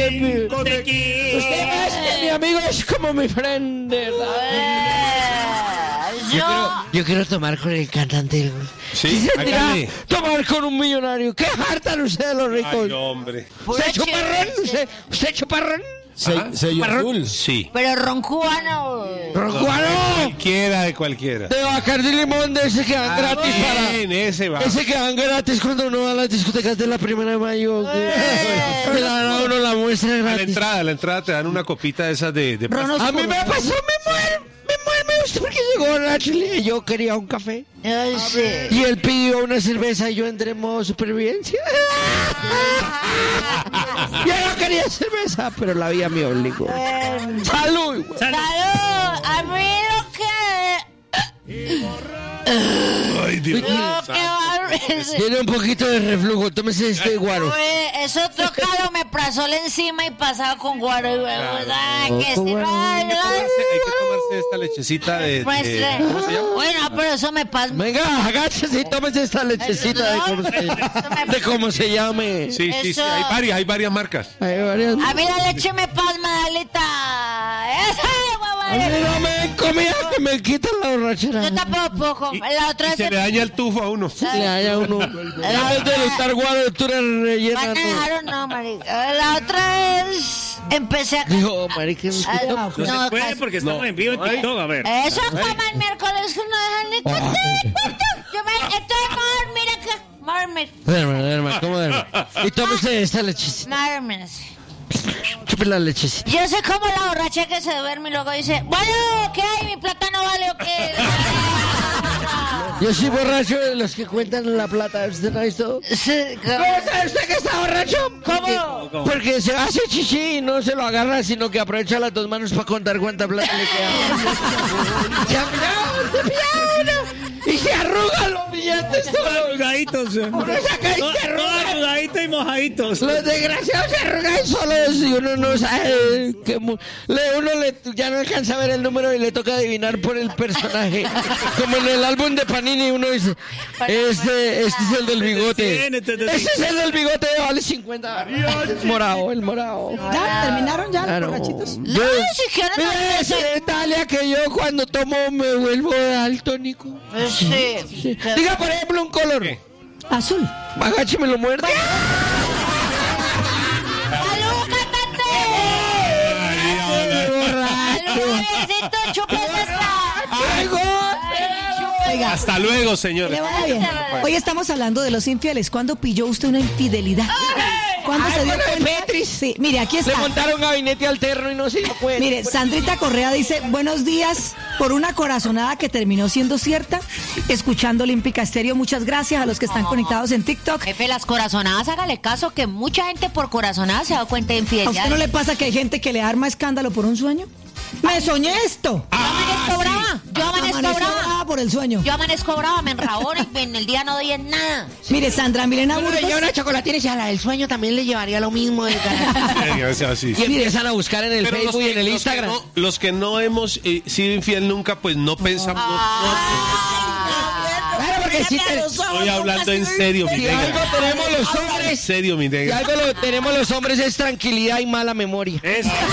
Usted es mi amigo, es como mi friend, ¿verdad? Yo quiero tomar con el cantante. Sí, hágale. Tomar con un millonario. ¿Qué hartan ustedes los ricos? Ay, hombre. ¿Usted chuparrón? ¿Usted chuparrón? Sello azul. Sí. Pero ron cubano. ¿Ron cubano? De cualquiera. De Bacardí y limón, de ese que dan gratis ese va. Ese que dan gratis cuando uno va a las discotecas de la 1 de mayo. Que le dan a uno la muestra gratis. A la entrada te dan una copita de esas de plástico. A mí me pasó, me gustó porque llegó a Chile y yo quería un café. Y él pidió una cerveza y yo entré en modo supervivencia. Yo no quería cerveza, pero la vida me obligó. ¡Salud! ¡Salud! A mí lo que... Ay, Dios mío. Tiene un poquito de reflujo, tómese este guaro. Es otro caro me prazol encima y pasado con guaro. Y Hay que tomarse esta lechecita de ¿cómo se llama? Bueno, pero eso me pasa. Venga, agáchese y tómese esta lechecita de cómo se llame. Sí, hay varias marcas. A mí la leche me pasma, Dalita. A mí no me comida que me quitan la borrachera. Yo tampoco puedo. La otra se le daña el tufo a uno. Le daña a uno. La vez de estar guaro, tú eres rellena. No, marica. La otra es... Empecé a... Dijo, marica, no se puede porque estamos en vivo en TikTok, a ver. Eso como el miércoles que no dejan ni cuento. Yo me... Estoy mejor, mira acá. Duerme, ¿cómo duerme? Y tómese esta lechecita. Chupe la lechecita. Yo sé como la borracha que se duerme y luego dice, bueno, ¿qué hay? ¿Mi plata no vale o qué? Yo soy borracho de los que cuentan la plata. ¿Usted no ha visto? Sí, ¿Cómo sabe usted que está borracho? ¿Cómo? Porque se hace chichi y no se lo agarra, sino que aprovecha las dos manos para contar cuánta plata le queda. Y se arrugan los billetes todos. Arrugaditos. Uno saca y se arruga. Todos arrugaditos y mojaditos. Los desgraciados se arrugan solos y uno no sabe que uno ya no alcanza a ver el número y le toca adivinar por el personaje. Como en el álbum de Panini uno dice, este es el del bigote. Este es el del bigote, vale 50. El morado. ¿Ya? ¿Terminaron ya los borrachitos? No, si quieren... Mira ese Italia que yo cuando tomo me vuelvo daltónico. Sí. Diga, por ejemplo, un color. Azul. Agache me lo muerde. ¡Salud, cantante! ¡Salud, Oiga, Hasta luego, señor. le vaya bien. Hoy estamos hablando de los infieles. ¿Cuándo pilló usted una infidelidad? ¿Cuándo se dio cuenta? Sí, mire, aquí Le está. montaron gabinete alterno y no se dio cuenta. Mire, Sandrita Correa dice, buenos días por una corazonada que terminó siendo cierta, escuchando Olímpica Estéreo. Muchas gracias a los que están conectados en TikTok. Jefe, las corazonadas, hágale caso que mucha gente por corazonadas se ha dado cuenta de ¿A infidelidad. usted no le pasa que hay gente que le arma escándalo por un sueño? ¡Me soñé esto! Yo amanezco brava. Yo amanezco brava. Por el sueño. Yo amanezco brava, me enrabono y en el día no doy en nada. Mire, Sandra Milena Uno le Burgos. lleva una chocolatina y a la del sueño también le llevaría lo mismo. Y empiezan a buscar en el Pero Facebook y en el Instagram. los que no hemos sido infiel nunca, pues no pensamos. Claro, porque si Estoy hablando en serio, mi si negra. algo tenemos los En hombres, serio, mi si negra. algo lo tenemos los hombres es tranquilidad y mala memoria.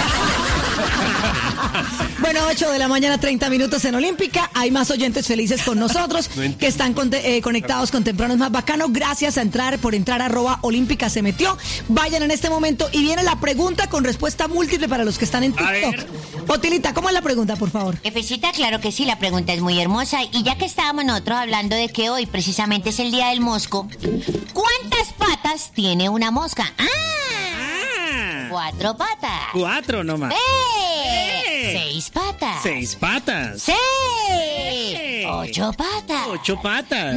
Bueno, 8 de la mañana, 30 minutos en Olímpica. Hay más oyentes felices con nosotros que están conectados con Temprano es Más Bacano. Gracias por entrar a @Olímpica se metió. Vayan en este momento y viene la pregunta con respuesta múltiple para los que están en TikTok. Otilita, ¿cómo es la pregunta, por favor? Jefecita, claro que sí, la pregunta es muy hermosa. Y ya que estábamos nosotros hablando de que hoy precisamente es el día del mosco, ¿cuántas patas tiene una mosca? 4 patas. 4 nomás. 6 patas. 6 patas. 8 patas. 8 patas.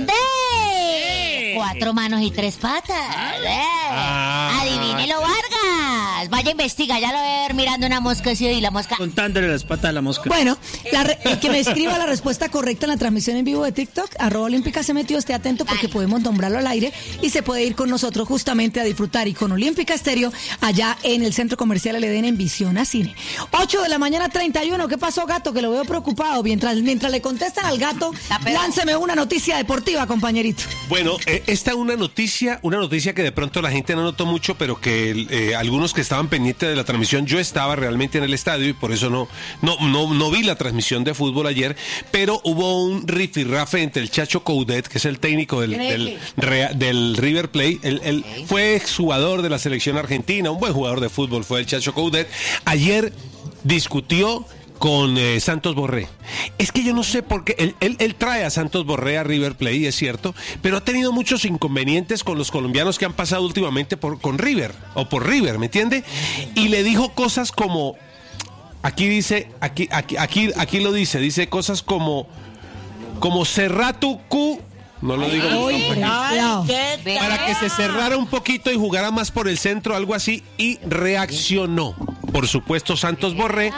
4 manos y 3 patas. Adivínelo, Vargas. Vaya a investigar, ya lo voy a ver mirando una mosca así y la mosca. Contándole las patas a la mosca. Bueno, el que me escriba la respuesta correcta en la transmisión en vivo de TikTok, @Olímpica se metió, esté atento porque podemos nombrarlo al aire y se puede ir con nosotros justamente a disfrutar y con Olímpica Estéreo allá en el Centro Comercial El Edén en Visión a Cine. 8 de la mañana, 31. ¿Qué pasó, gato? Que lo veo preocupado. Mientras le contestan al gato, lánceme una noticia deportiva, compañerito. Bueno, esta es una noticia que de pronto la gente no notó mucho, pero que algunos que estaban pendientes de la transmisión. Yo estaba realmente en el estadio y por eso no vi la transmisión de fútbol ayer, pero hubo un rifirrafe entre el Chacho Coudet, que es el técnico del River Plate. Él fue exjugador de la selección argentina, un buen jugador de fútbol fue el Chacho Coudet. Ayer discutió con Santos Borré. Es que yo no sé por qué, él trae a Santos Borré a River Plate, es cierto, pero ha tenido muchos inconvenientes con los colombianos que han pasado últimamente por River, ¿me entiende? Y le dijo cosas como, aquí lo dice cosas como cerrá tu cu. No lo digo para que se cerrara un poquito y jugara más por el centro, algo así, y reaccionó. Por supuesto, Santos Borré.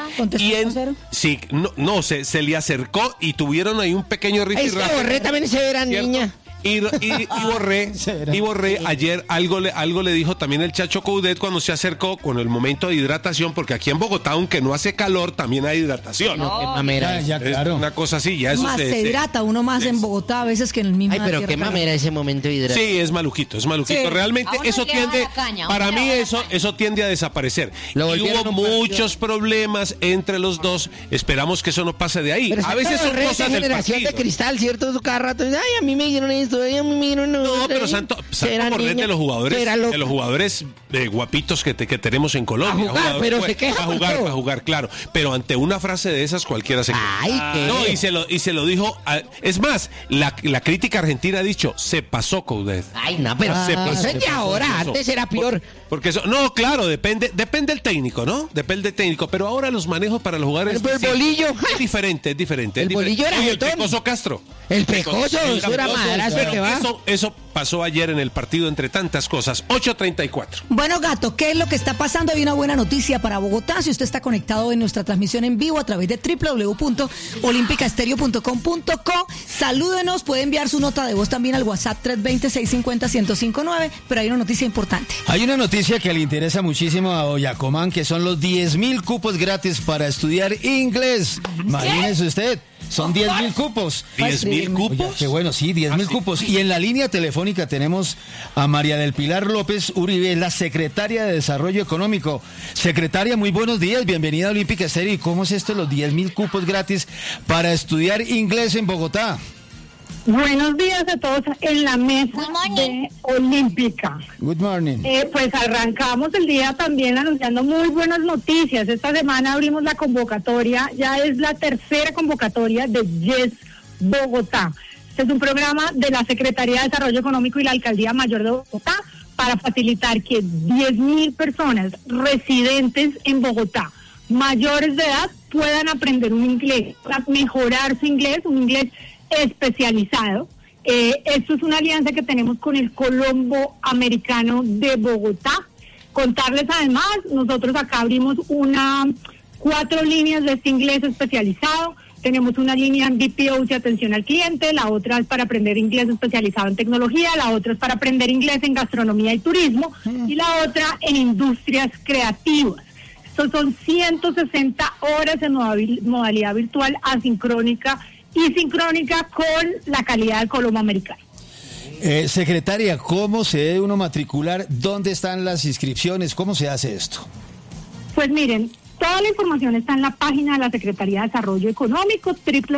Se le acercó y tuvieron ahí un pequeño rifirrafe. Es que Borré también se verá niña. Y Borré ayer algo le dijo también el Chacho Coudet cuando se acercó con el momento de hidratación, porque aquí en Bogotá, aunque no hace calor, también hay hidratación. No, qué mamera. Ya, claro. Una cosa así, ya eso más se hidrata uno más en Bogotá a veces que en el mismo. Ay, pero qué mamera ese momento de hidratación. Sí, es maluquito. Sí. Realmente eso tiende, para mí eso tiende a desaparecer. Y hubo muchos problemas entre los dos. Esperamos que eso no pase de ahí. Pero a veces son cosas del generación partido. De cristal, ¿cierto? Cada rato, ay, a mí me dieron esto. No, pero Santo Borré de los jugadores guapitos que tenemos en Colombia. A jugar, claro. Pero ante una frase de esas cualquiera se queda. No, y se lo dijo. Es más, la crítica argentina ha dicho, se pasó Coudet. Ay, no, pero eso es de ahora. Antes era peor. Porque eso, no, claro, depende del técnico, ¿no? Depende del técnico. Pero ahora los manejos para los jugadores. El bolillo. Es diferente. El bolillo era el Pecoso Castro. El Pecoso, eso era madrazo que va. Eso pasó ayer en el partido entre tantas cosas. 8:34. Bueno, Gato, ¿qué es lo que está pasando? Hay una buena noticia para Bogotá. Si usted está conectado en nuestra transmisión en vivo a través de www.olimpicastereo.com.co, salúdenos, puede enviar su nota de voz también al WhatsApp 320-650-1059, pero hay una noticia importante. Hay una noticia que le interesa muchísimo a Boyacomán, que son los 10.000 cupos gratis para estudiar inglés. Imagínese usted. Son 10.000 cupos. ¿10.000 cupos? Oye, qué bueno, sí, 10.000 cupos. Y en la línea telefónica tenemos a María del Pilar López Uribe, la secretaria de Desarrollo Económico. Secretaria, muy buenos días, bienvenida a Olímpica Estéreo. ¿Y cómo es esto, los 10.000 cupos gratis para estudiar inglés en Bogotá? Buenos días a todos en la mesa de Olímpica. Good morning. Pues arrancamos el día también anunciando muy buenas noticias. Esta semana abrimos la convocatoria, ya es la tercera convocatoria de Yes Bogotá. Este es un programa de la Secretaría de Desarrollo Económico y la Alcaldía Mayor de Bogotá para facilitar que 10.000 personas residentes en Bogotá, mayores de edad, puedan aprender un inglés, mejorar su inglés, un inglés especializado. Esto es una alianza que tenemos con el Colombo Americano de Bogotá. Contarles además, nosotros acá abrimos 4 líneas de este inglés especializado. Tenemos una línea en BPO y atención al cliente, la otra es para aprender inglés especializado en tecnología, la otra es para aprender inglés en gastronomía y turismo y la otra en industrias creativas. Estos son 160 horas en modalidad virtual, asincrónica y sincrónica con la calidad del Colombo Americano. Secretaria, ¿cómo se debe uno matricular? ¿Dónde están las inscripciones? ¿Cómo se hace esto? Pues miren, toda la información está en la página de la Secretaría de Desarrollo Económico,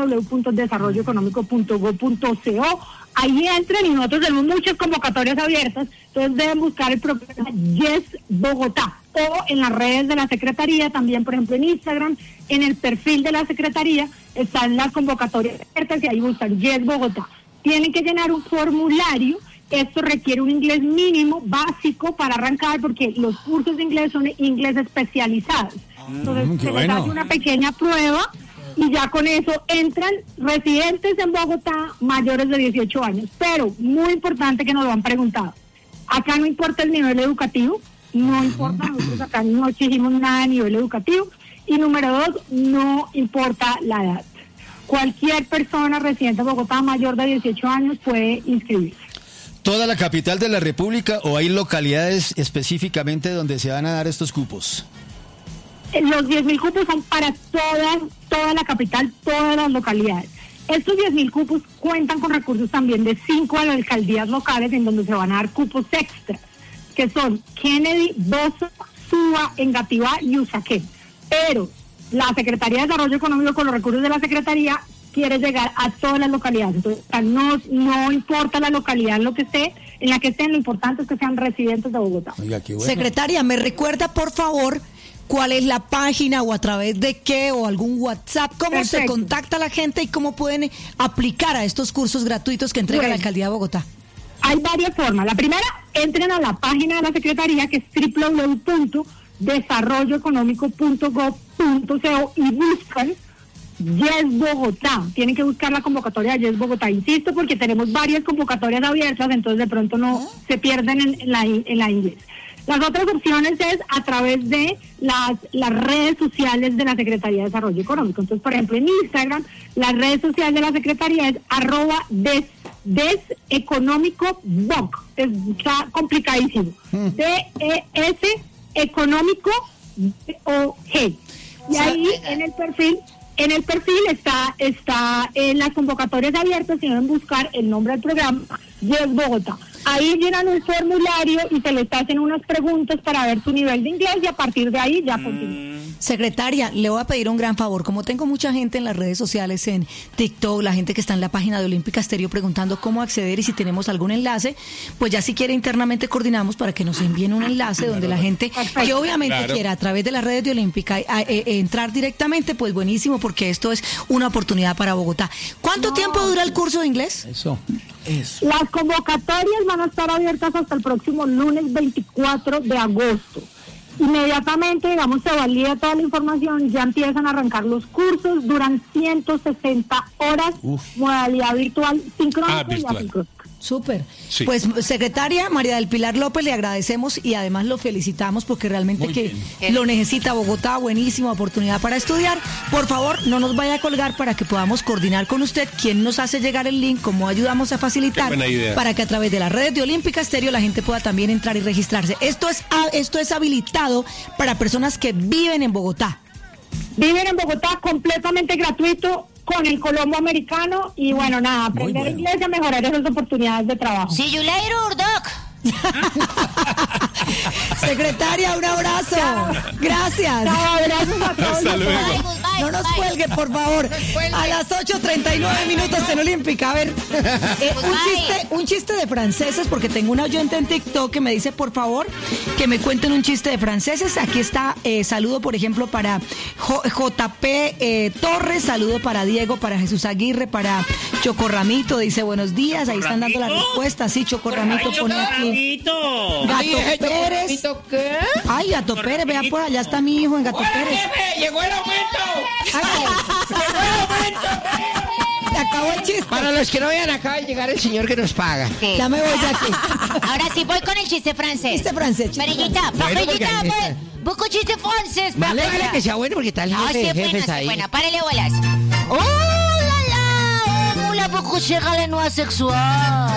www.desarrolloeconómico.go.co. Ahí entran y nosotros tenemos muchas convocatorias abiertas, entonces deben buscar el programa Yes Bogotá o en las redes de la Secretaría, también por ejemplo en Instagram, en el perfil de la Secretaría están las convocatorias abiertas y ahí buscan Yes Bogotá. Tienen que llenar un formulario, esto requiere un inglés mínimo, básico para arrancar porque los cursos de inglés son inglés especializados. Entonces se les hace una pequeña prueba y ya con eso entran residentes en Bogotá mayores de 18 años. Pero, muy importante que nos lo han preguntado, acá no importa el nivel educativo, no importa, nosotros acá no exigimos nada de nivel educativo. Y número 2, no importa la edad. Cualquier persona residente en Bogotá mayor de 18 años puede inscribirse. ¿Toda la capital de la República o hay localidades específicamente donde se van a dar estos cupos? Los 10.000 cupos son para toda la capital, todas las localidades. Estos 10.000 cupos cuentan con recursos también de 5 alcaldías locales en donde se van a dar cupos extras, que son Kennedy, Bosa, Suba, Engativá y Usaquén. Pero la Secretaría de Desarrollo Económico, con los recursos de la Secretaría, quiere llegar a todas las localidades. Entonces, no importa la localidad en la que estén, lo importante es que sean residentes de Bogotá. Oiga, qué bueno. Secretaria, ¿me recuerda, por favor, cuál es la página o a través de qué o algún WhatsApp? ¿Cómo se Perfecto. contacta la gente y cómo pueden aplicar a estos cursos gratuitos que entrega la Alcaldía de Bogotá? Hay varias formas. La primera, entren a la página de la Secretaría, que es www.desarrolloeconómico.gov.co y buscan Yes Bogotá. Tienen que buscar la convocatoria de Yes Bogotá. Insisto, porque tenemos varias convocatorias abiertas, entonces de pronto no se pierden en la inglés. Las otras opciones es a través de las redes sociales de la Secretaría de Desarrollo Económico. Entonces, por ejemplo, en Instagram, las redes sociales de la Secretaría es @deseconómicoboc. Está complicadísimo. DES económico OG. Y ahí en el perfil está las convocatorias abiertas, si deben buscar el nombre del programa, Yes Bogotá. Ahí llenan un formulario y se les hacen unas preguntas para ver su nivel de inglés y a partir de ahí ya continúan. Secretaria, le voy a pedir un gran favor. Como tengo mucha gente en las redes sociales, en TikTok, la gente que está en la página de Olímpica Estéreo preguntando cómo acceder y si tenemos algún enlace, pues ya si quiere internamente coordinamos para que nos envíen un enlace donde la gente que obviamente quiera a través de las redes de Olímpica entrar directamente, pues buenísimo, porque esto es una oportunidad para Bogotá. ¿Cuánto tiempo dura el curso de inglés? Eso. Las convocatorias van a estar abiertas hasta el próximo lunes 24 de agosto. Inmediatamente, digamos, se valida toda la información, ya empiezan a arrancar los cursos, duran 160 horas, modalidad virtual, sincrónica y asíncrónica. Súper. Sí. Pues, secretaria María del Pilar López, le agradecemos y además lo felicitamos porque realmente lo necesita Bogotá. Buenísima oportunidad para estudiar. Por favor, no nos vaya a colgar para que podamos coordinar con usted quién nos hace llegar el link, cómo ayudamos a facilitar Qué buena idea. para que a través de las redes de Olímpica Estéreo la gente pueda también entrar y registrarse. Esto es habilitado para personas que viven en Bogotá. Viven en Bogotá completamente gratuito con el Colombo americano y bueno, nada, aprender inglés y a mejorar esas oportunidades de trabajo. See you later, Doc. Secretaria, un abrazo. Gracias. Chao, gracias a todos. Hasta luego. Bye, goodbye, No nos goodbye. cuelgue, por favor. A las 8:39 minutos en Olímpica. A ver, un chiste de franceses, porque tengo una oyente en TikTok que me dice, por favor, que me cuenten un chiste de franceses. Aquí está, saludo, por ejemplo, para JP Torres, saludo para Diego, para Jesús Aguirre, para Chocorramito, dice buenos días. Ahí están dando la respuesta. Sí, Chocorramito pone aquí. Gato Pérez. ¿Qué? Ay, Gato Pérez, vea por allá está mi hijo en Gato Pérez. ¡Llegó el aumento! Se acabó el chiste. Para los que no vean, acaba de llegar el señor que nos paga. Sí. Ya me voy de aquí. Ahora sí voy con el chiste francés. Chiste francés. chiste Perillita, Bueno, Perillita, porque ahí está. voy con chiste francés. Me alegra que sea bueno porque está el Ah, jefe sí, de es buena, jefes sí, ahí. buena. Párale bolas. ¡Oh, la, la! ¡Oh, la beaucoup chère la noix sexual!